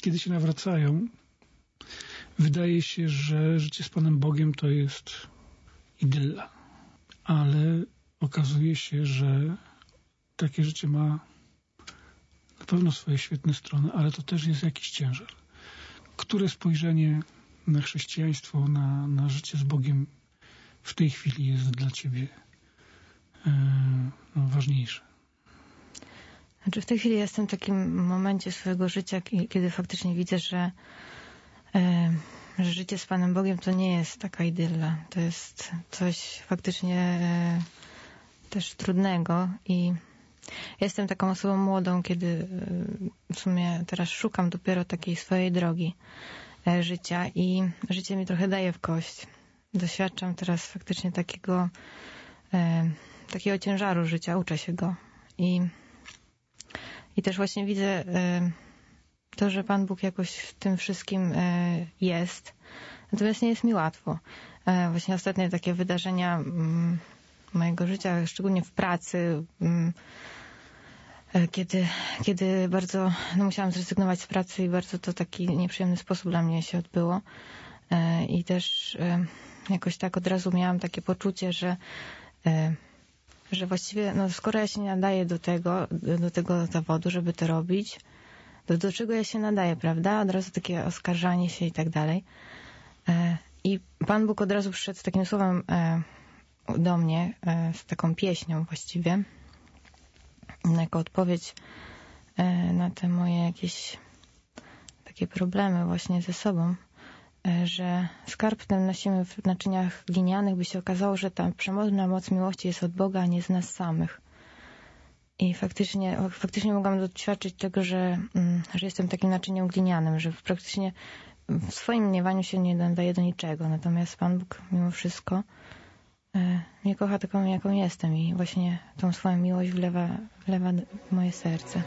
kiedy się nawracają, wydaje się, że życie z Panem Bogiem to jest idylla. Ale okazuje się, że takie życie ma na pewno swoje świetne strony, ale to też jest jakiś ciężar. Które spojrzenie na chrześcijaństwo, na życie z Bogiem w tej chwili jest dla Ciebie ważniejsze? Znaczy w tej chwili jestem w takim momencie swojego życia, kiedy faktycznie widzę, że życie z Panem Bogiem to nie jest taka idylla. To jest coś faktycznie też trudnego i ja jestem taką osobą młodą, kiedy w sumie teraz szukam dopiero takiej swojej drogi życia i życie mi trochę daje w kość. Doświadczam teraz faktycznie takiego ciężaru życia, uczę się go i też właśnie widzę to, że Pan Bóg jakoś w tym wszystkim jest. Natomiast nie jest mi łatwo. Właśnie ostatnie takie wydarzenia mojego życia, szczególnie w pracy, kiedy bardzo musiałam zrezygnować z pracy i bardzo to taki nieprzyjemny sposób dla mnie się odbyło. I też jakoś tak od razu miałam takie poczucie, że właściwie skoro ja się nie nadaję do tego zawodu, żeby to robić, do czego ja się nadaję, prawda? Od razu takie oskarżanie się i tak dalej. I Pan Bóg od razu przyszedł z takim słowem do mnie, z taką pieśnią właściwie, jako odpowiedź na te moje jakieś takie problemy właśnie ze sobą, że skarb ten nosimy w naczyniach glinianych, by się okazało, że ta przemocna moc miłości jest od Boga, a nie z nas samych. I faktycznie mogłam doświadczyć tego, że jestem takim naczyniem glinianym, że praktycznie w swoim mniemaniu się nie nadaje do niczego. Natomiast Pan Bóg mimo wszystko mnie kocha taką, jaką jestem i właśnie tą swoją miłość wlewa w moje serce.